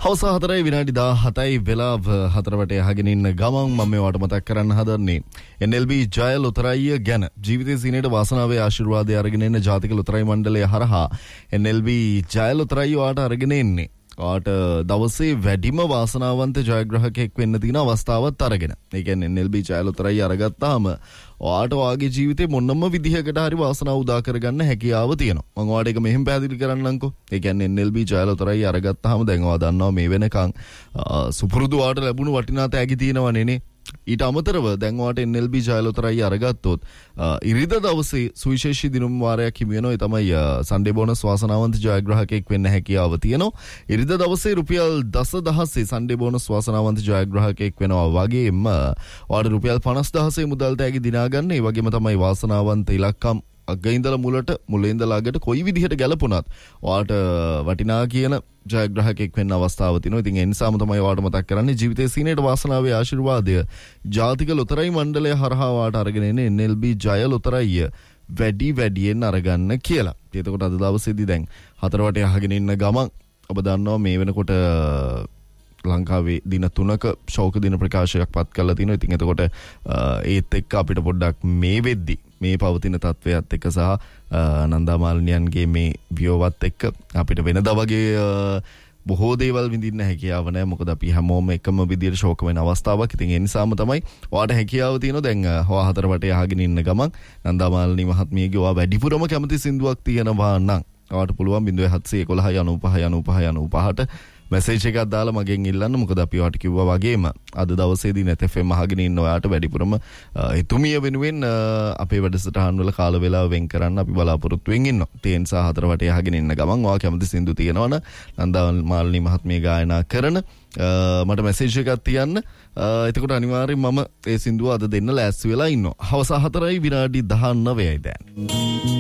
හවස 4 විනාඩි 17යි වෙලාව 4 වටේ අහගෙන ඉන්න ගමන් මම මේවට මතක් කරන්න හදන්නේ NLB ජය ලොතරැයි ගැන. ජීවිතයේ සීනේට වාසනාවේ ආශිර්වාදය අරගෙන එන ජාතික ලොතරැයි මණ්ඩලය හරහා NLB ජය ලොතරැයි වාට අරගෙන එන්නේ. වාට දවසේ වැඩිම වාසනාවන්ත ජයග්‍රාහකයෙක් වෙන්න තියෙන අවස්ථාවත් අරගෙන. ඒ කියන්නේ NLB ජය ලොතරැයි අරගත්තාම වාට වාගේ ජීවිතේ මොනම විදිහකට හරි වාසනාව උදා කරගන්න හැකියාව තියෙනවා. මම වාට එක මෙහෙම පැහැදිලි කරන්නම්කෝ. ඒ කියන්නේ NLB ජය ලොතරැයි අරගත්තාම දැන් ඔයා දන්නවා මේ වෙනකන් සුපුරුදු වාට ලැබුණු වටිනා තෑගි තියෙනවනේ නේ. ඊට අමතරව දැන් ඔයාට NLB ජය ලොතරැයි අරගත්තොත් ඉරිදා දවසේ සුවිශේෂී දිනුම් වාරයක් හිමි වෙනවා. ඒ තමයි සන්ඩේ බෝනස් වාසනාවන්ත ජයග්‍රාහකයෙක් වෙන්න හැකියාව තියෙනවා. ඉරිදා දවසේ රුපියල් 10000 සන්ඩේ බෝනස් වාසනාවන්ත ජයග්‍රාහකයෙක් වෙනවා. වගේම ඔයාට රුපියල් 50000 මුදල් තෑගි දිනා ගන්න. ඒ වගේම තමයි වාසනාවන්ත ඉලක්කම් අග ඉඳලා මුල ඉඳලා අගට කොයි විදිහට ගැලපුණත් ඔයාට වටිනා කියන ජයග්‍රාහකයෙක් වෙන්න අවස්ථාව තියෙනවා. ඉතින් ඒ නිසාම තමයි ඔයාට මතක් කරන්නේ ජීවිතයේ සීනේට වාසනාවේ ආශිර්වාදය ජාතික ලොතරැයි මණ්ඩලය හරහා ඔයාට අරගෙන එන්නේ NLB ජය ලොතරැයි වැඩියෙන් අරගන්න කියලා. එතකොට අද දවසේදී දැන් 4 වටේ අහගෙන ඉන්න ගමන් ඔබ දන්නවා මේ වෙනකොට ලංකාවේ දින 3ක ශෝක දින ප්‍රකාශයක් පත් කරලා තිනවා. ඉතින් එතකොට ඒත් එක්ක අපිට පොඩ්ඩක් මේ වෙද්දි මේ පවතින තත්වයක් එක්ක සහ නන්දා මාලිනියන්ගේ මේ වියෝවත් එක්ක අපිට වෙනදා වගේ බොහෝ දේවල් විඳින්න හැකියාව නැහැ. මොකද අපි හැමෝම එකම විදියට ශෝක වෙන අවස්ථාවක්. ඉතින් ඒ නිසාම තමයි ඔයාට හැකියාව තියෙනවා දැන් හොවා 4 වටේ අහගෙන ඉන්න ගමන් නන්දා මාලිනී මහත්මියගේ ඔයා වැඩිපුරම කැමති සින්දුවක් තියෙනවා නම් ඔයාට පුළුවන් 0711959595ට මැසේජ් එකක් දාලා මගෙන් ඉල්ලන්න. මොකද අපි ඔයාට කිව්වා වගේම අද දවසේදී net FM අහගෙන ඉන්න ඔයාට වැඩිපුරම එතුමිය වෙනුවෙන් අපේ වැඩසටහන් වල කාල වේලාව වෙන් කරන්න අපි බලාපොරොත්තු වෙමින් ඉන්නවා. ඒ නිසා 4 වටේ අහගෙන ඉන්න ගමන් ඔයා කැමති සින්දු තියෙනවනම් නන්දා මාලිනී මහත්මිය ගායනා කරන මට මැසේජ් එකක් තියන්න. එතකොට අනිවාර්යෙන් මම ඒ සින්දුව අද දෙන්න ලෑස්ති වෙලා ඉන්නවා. හවස 4යි විනාඩි 19යි දැන්.